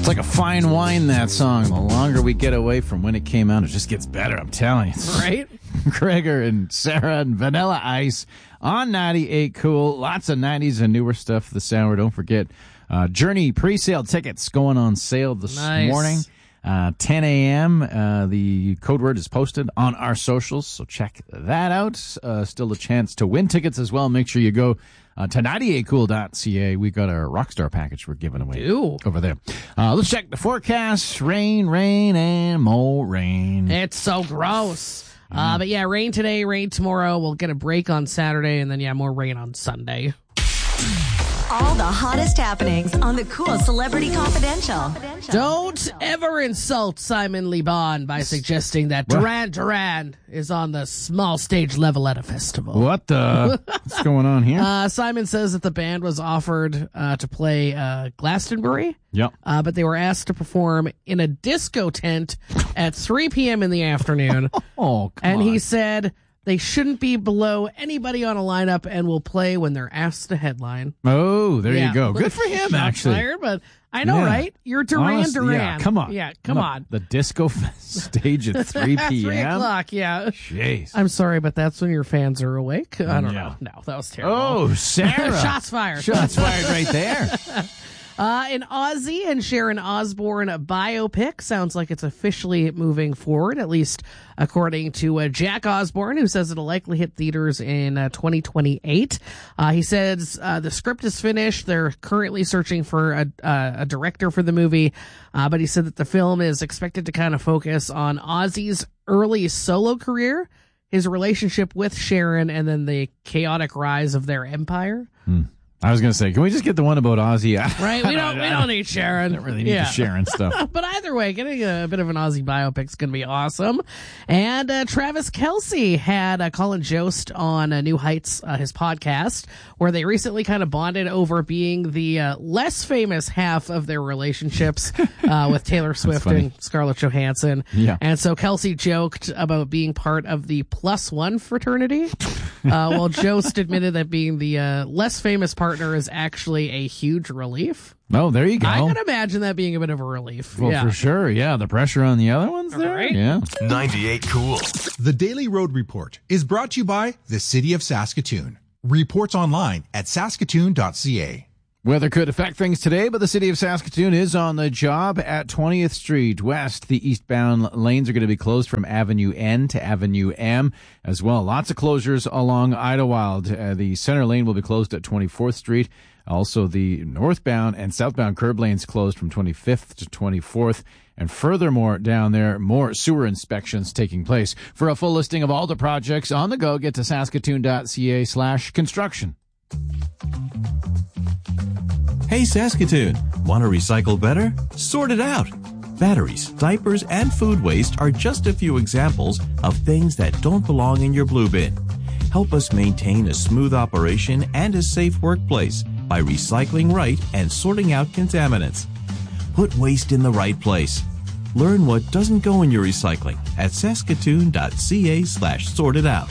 It's like a fine wine, that song. The longer we get away from when it came out, it just gets better, I'm telling you. Right? Gregor and Sarah and Vanilla Ice on 98 Cool. Lots of 90s and newer stuff this hour. Don't forget, Journey pre-sale tickets going on sale this morning. 10 a.m. The code word is posted on our socials, so check that out. Still a chance to win tickets as well. Make sure you go to 98cool.ca. We got our Rockstar package we're giving away over there. Let's check the forecast. Rain, and more rain. It's so gross. But yeah, rain today, rain tomorrow. We'll get a break on Saturday, and then, more rain on Sunday. All the hottest happenings on the Cool Celebrity Confidential. Don't ever insult Simon Le Bon by suggesting that Duran Duran is on the small stage level at a festival. What's going on here? Simon says that the band was offered to play Glastonbury. Yep. But they were asked to perform in a disco tent at 3 p.m. in the afternoon. He said they shouldn't be below anybody on a lineup and will play when they're asked to headline. Oh, there you go. Good for him, actually. Fired, but I know, right? You're Duran Duran. Yeah, come on. Yeah, come on. The disco stage at 3 p.m.? 3 o'clock, yeah. Jeez. I'm sorry, but that's when your fans are awake. I don't know. No, that was terrible. Oh, Sarah. Shots fired. Shots fired right there. An Ozzy and Sharon Osbourne biopic sounds like it's officially moving forward, at least according to Jack Osbourne, who says it'll likely hit theaters in 2028. He says the script is finished. They're currently searching for a director for the movie, but he said that the film is expected to kind of focus on Ozzy's early solo career, his relationship with Sharon, and then the chaotic rise of their empire. I was going to say, can we just get the one about Ozzy? Right, we don't need Sharon. Don't really need the Sharon stuff. But either way, getting a bit of an Ozzy biopic is going to be awesome. And Travis Kelce had Colin Jost on New Heights, his podcast, where they recently kind of bonded over being the less famous half of their relationships with Taylor Swift and Scarlett Johansson. Yeah. And so Kelce joked about being part of the +1 fraternity, while Jost admitted that being the less famous partner is actually a huge relief. Oh, there you go. I can imagine that being a bit of a relief. Well, for sure. Yeah, the pressure on the other ones there. Right? Yeah. 98 Cool. The Daily Road Report is brought to you by the City of Saskatoon. Reports online at saskatoon.ca. Weather could affect things today, but the City of Saskatoon is on the job. At 20th Street West, the eastbound lanes are going to be closed from Avenue N to Avenue M as well. Lots of closures along Idlewild. The center lane will be closed at 24th Street. Also, the northbound and southbound curb lanes closed from 25th to 24th. And furthermore, down there, more sewer inspections taking place. For a full listing of all the projects on the go, get to saskatoon.ca/construction. Hey Saskatoon, want to recycle better? Sort it out. Batteries, diapers, and food waste are just a few examples of things that don't belong in your blue bin. Help us maintain a smooth operation and a safe workplace by recycling right and sorting out contaminants. Put waste in the right place. Learn what doesn't go in your recycling at saskatoon.ca/sortitout.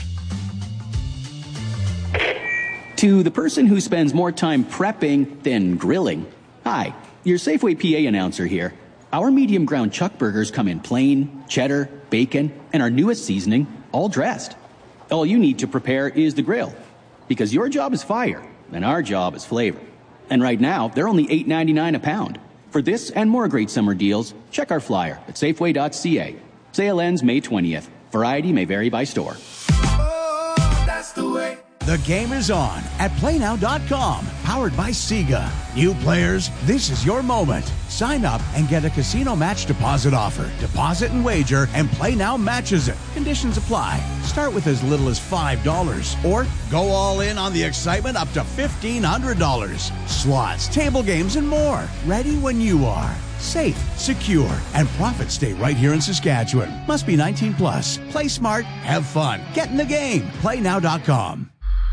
To the person who spends more time prepping than grilling, hi, your Safeway PA announcer here. Our medium ground chuck burgers come in plain, cheddar, bacon, and our newest seasoning, all dressed. All you need to prepare is the grill, because your job is fire, and our job is flavor. And right now, they're only $8.99 a pound. For this and more great summer deals, check our flyer at safeway.ca. Sale ends May 20th. Variety may vary by store. Oh, that's the way. The game is on at PlayNow.com, powered by Sega. New players, this is your moment. Sign up and get a casino match deposit offer. Deposit and wager, and PlayNow matches it. Conditions apply. Start with as little as $5, or go all in on the excitement up to $1,500. Slots, table games, and more. Ready when you are. Safe, secure, and profits stay right here in Saskatchewan. Must be 18 plus. Play smart, have fun. Get in the game. PlayNow.com.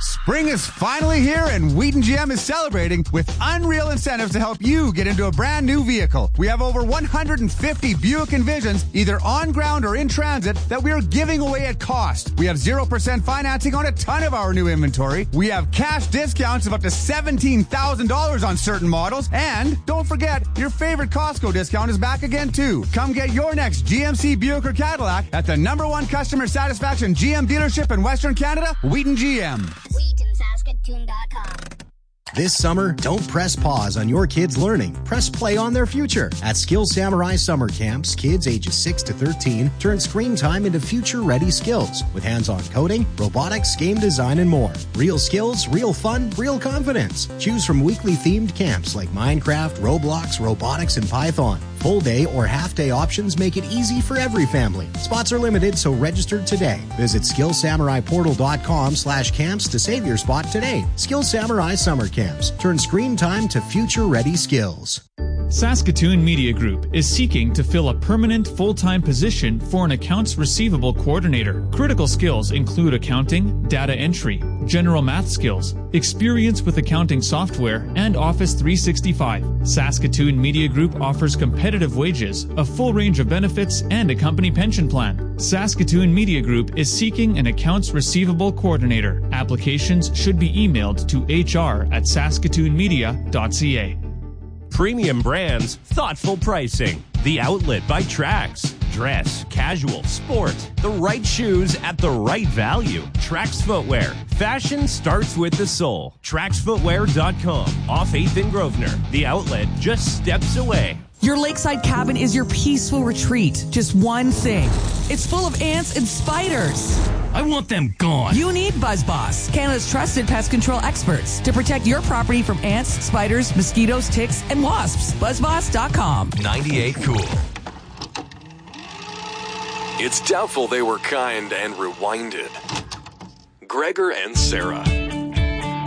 Spring is finally here, and Wheaton GM is celebrating with unreal incentives to help you get into a brand new vehicle. We have over 150 Buick Envisions, either on ground or in transit, that we are giving away at cost. We have 0% financing on a ton of our new inventory. We have cash discounts of up to $17,000 on certain models. And don't forget, your favorite Costco discount is back again, too. Come get your next GMC Buick or Cadillac at the #1 customer satisfaction GM dealership in Western Canada, Wheaton GM. WheatonSaskatoon.com. This summer, don't press pause on your kids' learning. Press play on their future. At Skill Samurai Summer Camps, kids ages 6 to 13 turn screen time into future-ready skills with hands-on coding, robotics, game design, and more. Real skills, real fun, real confidence. Choose from weekly themed camps like Minecraft, Roblox, robotics, and Python. Full day or half day options make it easy for every family. Spots are limited, so register today. Visit skillsamuraiportal.com/camps to save your spot today. Skill Samurai Summer Camps. Turn screen time to future-ready skills. Saskatoon Media Group is seeking to fill a permanent full-time position for an accounts receivable coordinator. Critical skills include accounting, data entry, general math skills, experience with accounting software, and Office 365. Saskatoon Media Group offers competitive wages, a full range of benefits, and a company pension plan. Saskatoon Media Group is seeking an accounts receivable coordinator. Applications should be emailed to hr@saskatoonmedia.ca. Premium brands, thoughtful pricing. The Outlet by Trax. Dress, casual, sport. The right shoes at the right value. Trax Footwear. Fashion starts with the soul. TraxFootwear.com. Off 8th and Grosvenor. The Outlet just steps away. Your lakeside cabin is your peaceful retreat. Just one thing. It's full of ants and spiders. I want them gone. You need BuzzBoss, Canada's trusted pest control experts, to protect your property from ants, spiders, mosquitoes, ticks, and wasps. BuzzBoss.com. 98 Cool. It's doubtful they were kind and rewinded. Gregor and Sarah.